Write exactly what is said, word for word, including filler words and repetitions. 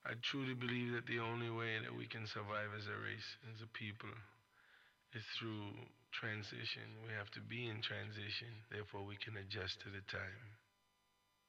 I truly believe that the only way that we can survive as a race, as a people, is through transition. We have to be in transition, therefore we can adjust to the time.